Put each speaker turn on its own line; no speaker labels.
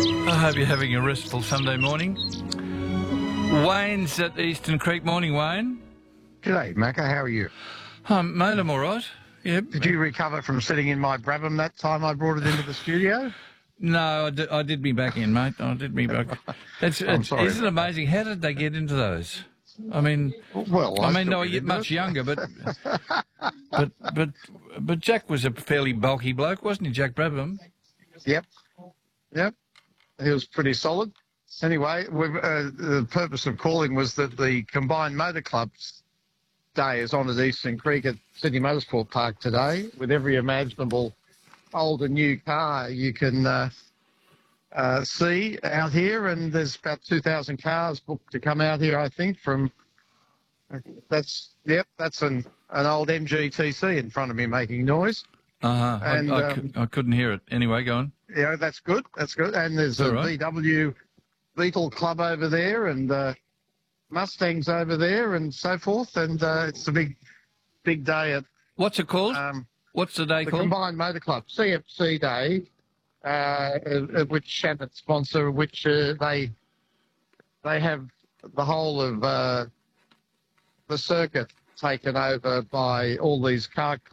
I hope you're having a restful Sunday morning. Wayne's at Eastern Creek. Morning, Wayne.
G'day, Macca. How are you?
Mate, I'm all right. Yeah.
Did you recover from sitting in my Brabham that time I brought it into the studio?
No, I did me back in, mate. I did me back.
I'm sorry.
Isn't it amazing? How did they get into those? I mean,
Well,
they were much younger, but Jack was a fairly bulky bloke, wasn't he, Jack Brabham?
Yep. He was pretty solid. Anyway, the purpose of calling was that the Combined Motor Club's day is on at Eastern Creek at Sydney Motorsport Park today, with every imaginable old and new car you can see out here, and there's about 2,000 cars booked to come out here, I think, that's an old MGTC in front of me making noise.
I couldn't hear it. Anyway, go on.
Yeah, that's good. And there's a VW Beetle Club over there, and Mustangs over there, and so forth. And it's a big day at...
What's it called? What's the day
the
called?
Combined Motor Club, CFC Day, which Shannon sponsor, which they have the whole of the circuit taken over by all these car